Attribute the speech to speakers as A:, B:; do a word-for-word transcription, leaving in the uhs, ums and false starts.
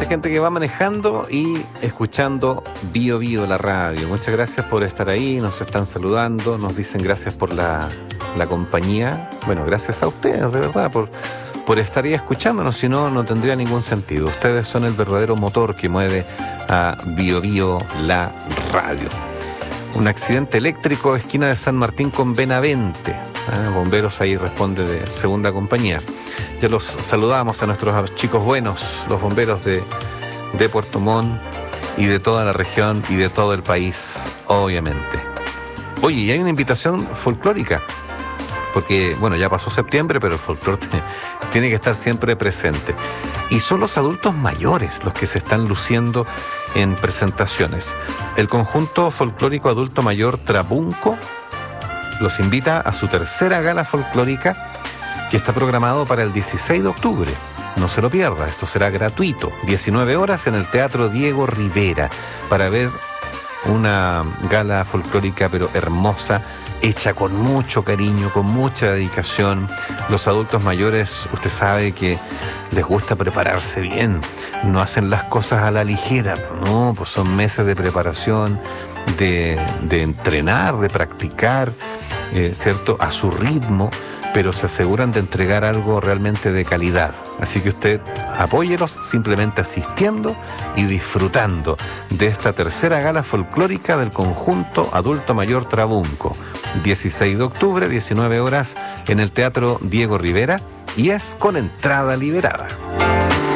A: gente que va manejando y escuchando Bio Bio, la radio. Muchas gracias por estar ahí, nos están saludando, nos dicen gracias por la, la compañía. Bueno, gracias a ustedes, de verdad, por, por estar ahí escuchándonos, si no, no tendría ningún sentido. Ustedes son el verdadero motor que mueve a Bio Bio, la radio. Un accidente eléctrico, esquina de San Martín con Benavente. ¿eh? Bomberos ahí responde de segunda compañía. Ya los saludamos a nuestros chicos buenos, los bomberos de, de Puerto Montt y de toda la región y de todo el país, obviamente. Oye, y hay una invitación folclórica, porque, bueno, ya pasó septiembre, pero el folclore tiene que estar siempre presente. Y son los adultos mayores los que se están luciendo en presentaciones. El conjunto folclórico adulto mayor Trabunco los invita a su tercera gala folclórica, que está programado para el dieciséis de octubre. No se lo pierda, esto será gratuito. diecinueve horas en el Teatro Diego Rivera, para ver una gala folclórica pero hermosa, hecha con mucho cariño, con mucha dedicación. Los adultos mayores, usted sabe que les gusta prepararse bien, no hacen las cosas a la ligera, no, pues son meses de preparación, de, de entrenar, de practicar, eh, ¿cierto?, a su ritmo, pero se aseguran de entregar algo realmente de calidad. Así que usted apóyelos simplemente asistiendo y disfrutando de esta tercera gala folclórica del conjunto adulto mayor Trabunco. dieciséis de octubre, diecinueve horas, en el Teatro Diego Rivera, y es con entrada liberada.